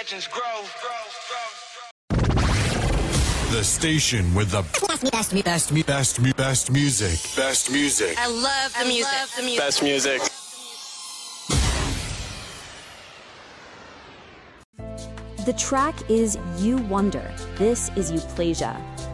legends grow. The station with the best music. Best music. I love the music. Best music. The track is You Wonder. This is Euplasia.